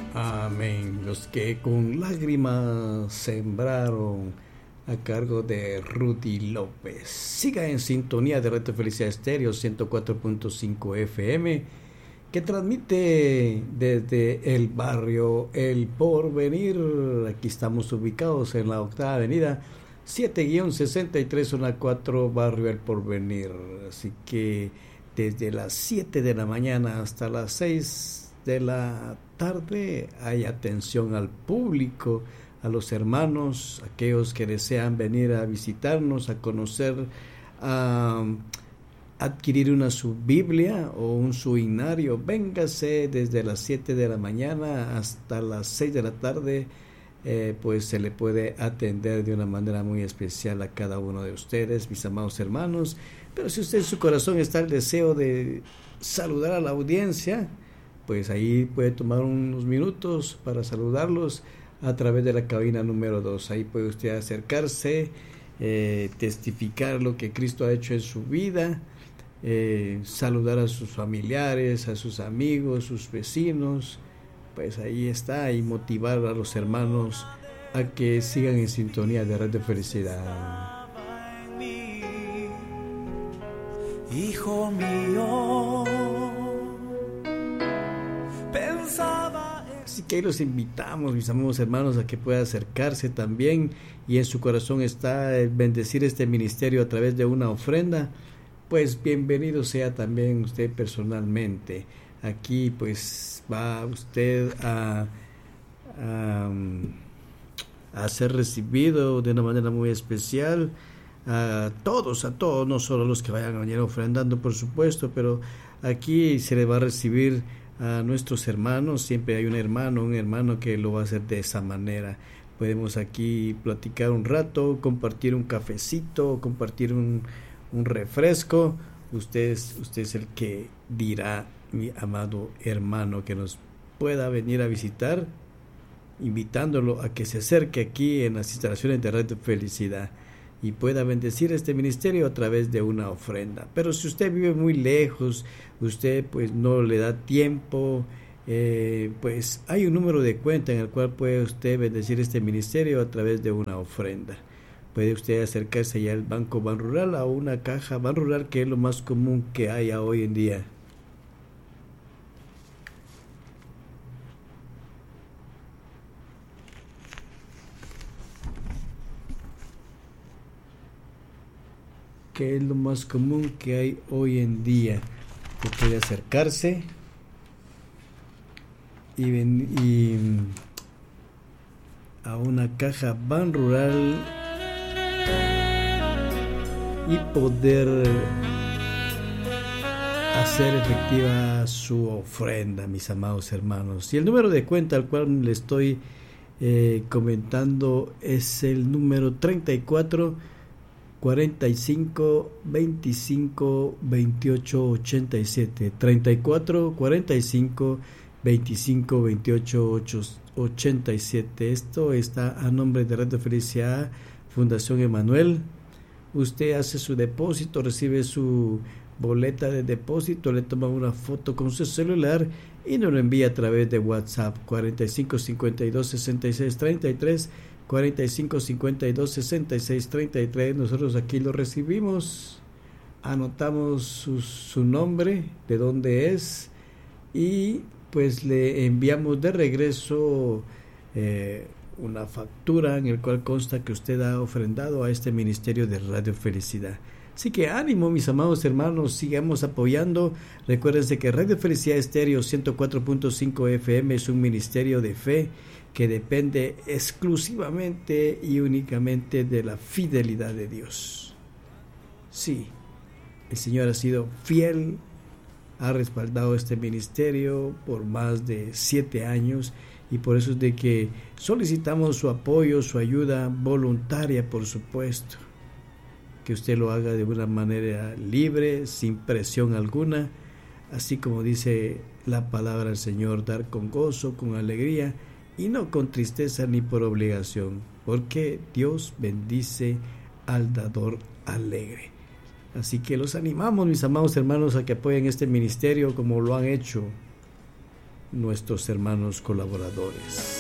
Amén. Los que con lágrimas sembraron, a cargo de Rudy López. Siga en sintonía de Radio Felicidad Estéreo 104.5 FM, que transmite desde el barrio El Porvenir. Aquí estamos ubicados en la octava avenida 7-63, zona 4, barrio El Porvenir. Así que desde las 7 de la mañana hasta las 6 de la tarde hay atención al público, a los hermanos, aquellos que desean venir a visitarnos, a conocer, a adquirir una subbiblia o un suinario. Véngase desde las 7 de la mañana hasta las 6 de la tarde, pues se le puede atender de una manera muy especial a cada uno de ustedes, mis amados hermanos. Pero si usted en su corazón está el deseo de saludar a la audiencia, pues ahí puede tomar unos minutos para saludarlos a través de la cabina número 2. Ahí puede usted acercarse, testificar lo que Cristo ha hecho en su vida, saludar a sus familiares, a sus amigos, sus vecinos. Pues ahí está, y motivar a los hermanos a que sigan en sintonía de Radio Felicidad. Hijo mío, así que ahí los invitamos, mis amados hermanos, a que pueda acercarse también, y en su corazón está el bendecir este ministerio a través de una ofrenda. Pues bienvenido sea también usted personalmente. Aquí pues va usted a ser recibido de una manera muy especial. A todos, no solo a los que vayan a venir ofrendando, por supuesto, pero aquí se le va a recibir a nuestros hermanos. Siempre hay un hermano que lo va a hacer de esa manera. Podemos aquí platicar un rato, compartir un cafecito, compartir un refresco. Usted es el que dirá, mi amado hermano, que nos pueda venir a visitar, invitándolo a que se acerque aquí en las instalaciones de Radio Felicidad y pueda bendecir este ministerio a través de una ofrenda. Pero si usted vive muy lejos, usted pues no le da tiempo, pues hay un número de cuenta en el cual puede usted bendecir este ministerio a través de una ofrenda. Puede usted acercarse ya al Banco Banrural, a una caja Banrural, que es lo más común que haya hoy en día. Que es lo más común que hay hoy en día. Usted puede acercarse y a una caja Banrural y poder hacer efectiva su ofrenda, mis amados hermanos. Y el número de cuenta al cual le estoy comentando es el número 34 45 25 28 87, 34 45 25 28 87. Esto está a nombre de Radio Felicidad, Fundación Emanuel. Usted hace su depósito, recibe su boleta de depósito, le toma una foto con su celular y nos lo envía a través de WhatsApp 45 52 66 33, 45 52 66 33. Nosotros aquí lo recibimos, anotamos su nombre, de dónde es, y pues le enviamos de regreso una factura en el cual consta que usted ha ofrendado a este ministerio de Radio Felicidad. Así que ánimo, mis amados hermanos, sigamos apoyando. Recuérdense que Radio Felicidad Estéreo 104.5 FM es un ministerio de fe que depende exclusivamente y únicamente de la fidelidad de Dios. Sí, el Señor ha sido fiel, ha respaldado este ministerio por más de 7 años, y por eso es de que solicitamos su apoyo, su ayuda voluntaria, por supuesto. Que usted lo haga de una manera libre, sin presión alguna, así como dice la palabra del Señor, dar con gozo, con alegría, y no con tristeza ni por obligación, porque Dios bendice al dador alegre. Así que los animamos, mis amados hermanos, a que apoyen este ministerio como lo han hecho nuestros hermanos colaboradores.